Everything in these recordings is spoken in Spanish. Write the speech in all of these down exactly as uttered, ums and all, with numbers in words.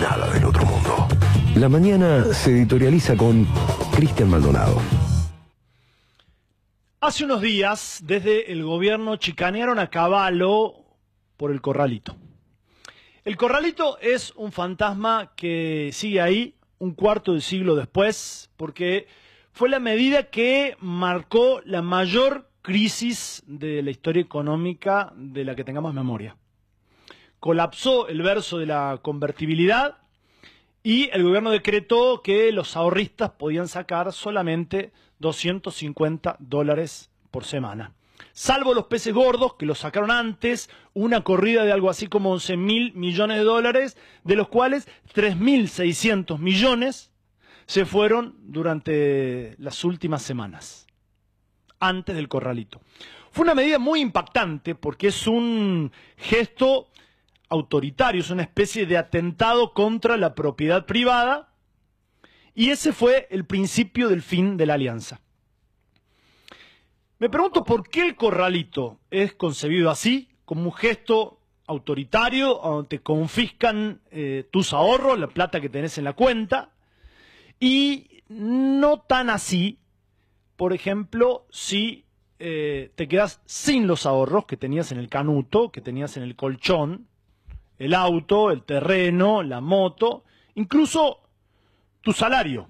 nada del otro mundo. La mañana se editorializa con Cristian Maldonado. Hace unos días, desde el gobierno chicanearon a Cavallo por el Corralito. El Corralito es un fantasma que sigue ahí un cuarto de siglo después, porque fue la medida que marcó la mayor crisis de la historia económica de la que tengamos memoria. Colapsó el verso de la convertibilidad y el gobierno decretó que los ahorristas podían sacar solamente doscientos cincuenta dólares por semana. Salvo los peces gordos, que los sacaron antes, una corrida de algo así como once mil millones de dólares, de los cuales tres mil seiscientos millones se fueron durante las últimas semanas, antes del Corralito. Fue una medida muy impactante porque es un gesto autoritario, es una especie de atentado contra la propiedad privada, y ese fue el principio del fin de la alianza. Me pregunto por qué el Corralito es concebido así, como un gesto autoritario, donde te confiscan eh, tus ahorros, la plata que tenés en la cuenta, y no tan así, por ejemplo, si eh, te quedas sin los ahorros que tenías en el canuto, que tenías en el colchón, el auto, el terreno, la moto, incluso tu salario.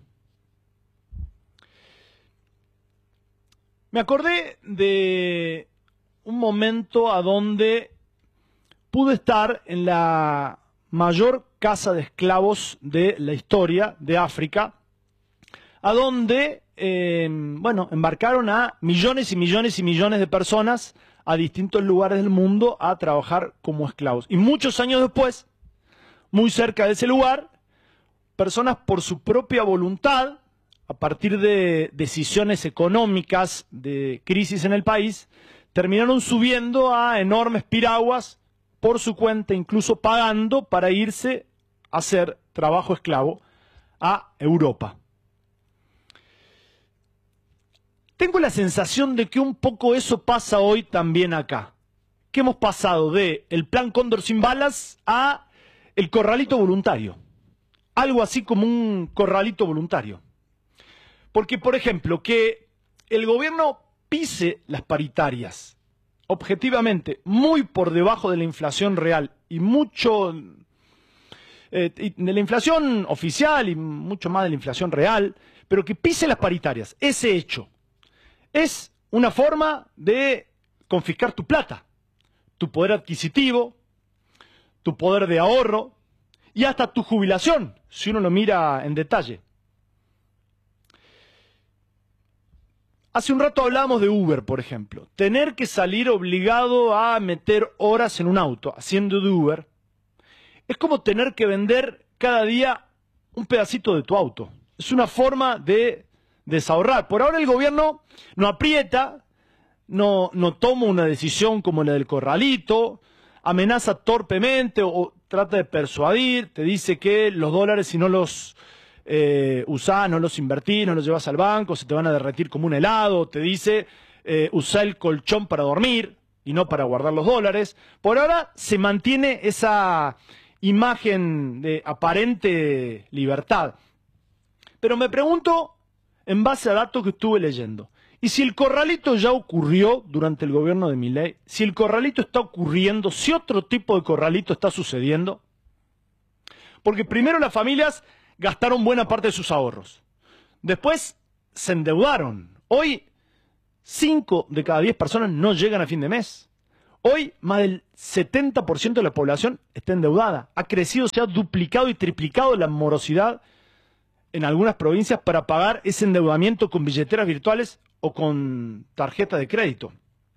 Me acordé de un momento a donde pude estar en la mayor casa de esclavos de la historia de África, a donde, eh, bueno, embarcaron a millones y millones y millones de personas a distintos lugares del mundo a trabajar como esclavos. Y muchos años después, muy cerca de ese lugar, personas por su propia voluntad, a partir de decisiones económicas, de crisis en el país, terminaron subiendo a enormes piraguas por su cuenta, incluso pagando para irse a hacer trabajo esclavo a Europa. Tengo la sensación de que un poco eso pasa hoy también acá. Que hemos pasado de el plan Cóndor sin balas a el corralito voluntario. Algo así como un corralito voluntario. Porque, por ejemplo, que el gobierno pise las paritarias, objetivamente, muy por debajo de la inflación real y mucho eh, de la inflación oficial y mucho más de la inflación real, pero que pise las paritarias, ese hecho, es una forma de confiscar tu plata, tu poder adquisitivo, tu poder de ahorro y hasta tu jubilación, si uno lo mira en detalle. Hace un rato hablábamos de Uber, por ejemplo. Tener que salir obligado a meter horas en un auto haciendo de Uber es como tener que vender cada día un pedacito de tu auto. Es una forma de desahorrar. Por ahora el gobierno no aprieta, no, no toma una decisión como la del Corralito, amenaza torpemente o, o trata de persuadir, te dice que los dólares si no los eh, usás, no los invertís, no los llevas al banco, se te van a derretir como un helado, te dice eh, usá el colchón para dormir y no para guardar los dólares. Por ahora se mantiene esa imagen de aparente libertad. Pero me pregunto, en base a datos que estuve leyendo, y si el Corralito ya ocurrió durante el gobierno de Milei, si el Corralito está ocurriendo, si otro tipo de Corralito está sucediendo, porque primero las familias gastaron buena parte de sus ahorros, después se endeudaron. Hoy cinco de cada diez personas no llegan a fin de mes. Hoy más del setenta por ciento de la población está endeudada. Ha crecido, se ha duplicado y triplicado la morosidad en algunas provincias para pagar ese endeudamiento con billeteras virtuales o con tarjeta de crédito.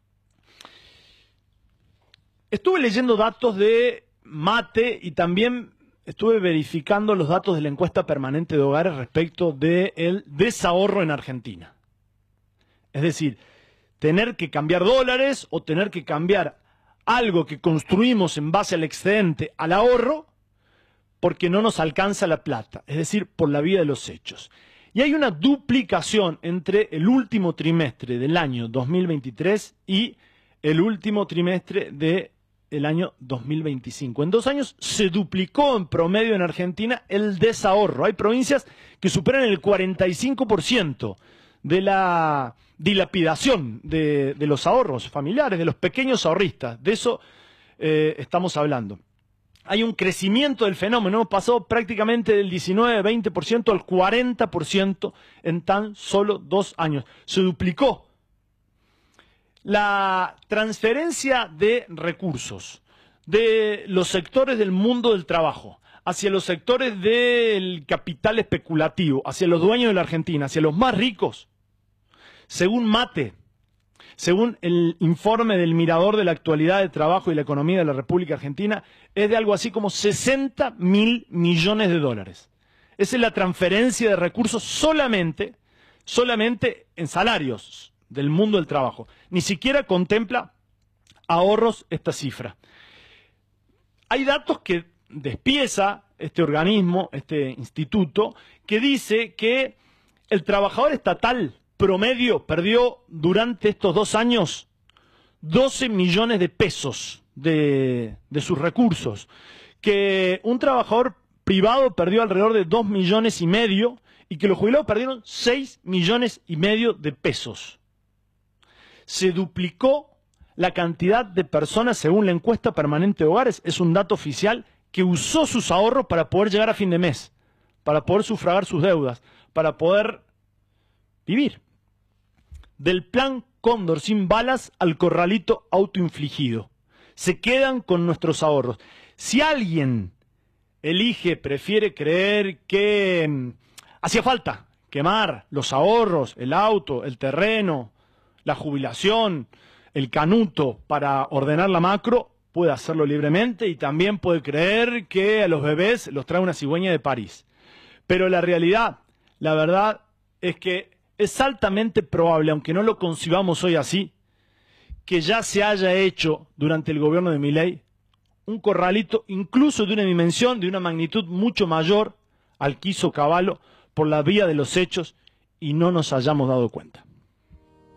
Estuve leyendo datos de Mate y también estuve verificando los datos de la encuesta permanente de hogares respecto del desahorro en Argentina. Es decir, tener que cambiar dólares o tener que cambiar algo que construimos en base al excedente al ahorro porque no nos alcanza la plata, es decir, por la vía de los hechos. Y hay una duplicación entre el último trimestre del año dos mil veintitrés y el último trimestre del el año dos mil veinticinco. En dos años se duplicó en promedio en Argentina el desahorro. Hay provincias que superan el cuarenta y cinco por ciento de la dilapidación de, de los ahorros familiares, de los pequeños ahorristas. De eso eh, estamos hablando. Hay un crecimiento del fenómeno, pasó prácticamente del diecinueve, veinte por ciento al cuarenta por ciento en tan solo dos años. Se duplicó. La transferencia de recursos de los sectores del mundo del trabajo hacia los sectores del capital especulativo, hacia los dueños de la Argentina, hacia los más ricos, según Mate, según el informe del Mirador de la Actualidad del Trabajo y la Economía de la República Argentina, es de algo así como sesenta mil millones de dólares. Esa es la transferencia de recursos solamente, solamente en salarios del mundo del trabajo. Ni siquiera contempla ahorros esta cifra. Hay datos que despieza este organismo, este instituto, que dice que el trabajador estatal promedio perdió durante estos dos años doce millones de pesos de, de sus recursos, que un trabajador privado perdió alrededor de dos millones y medio y que los jubilados perdieron seis millones y medio de pesos. Se duplicó la cantidad de personas, según la encuesta permanente de hogares, es un dato oficial, que usó sus ahorros para poder llegar a fin de mes, para poder sufragar sus deudas, para poder vivir. Del plan Cóndor sin balas al corralito autoinfligido. Se quedan con nuestros ahorros. Si alguien elige, prefiere creer que mmm, hacía falta quemar los ahorros, el auto, el terreno, la jubilación, el canuto para ordenar la macro, puede hacerlo libremente y también puede creer que a los bebés los trae una cigüeña de París. Pero la realidad, la verdad es que es altamente probable, aunque no lo concibamos hoy así, que ya se haya hecho durante el gobierno de Milei un corralito incluso de una dimensión, de una magnitud mucho mayor al que hizo Cavallo por la vía de los hechos y no nos hayamos dado cuenta.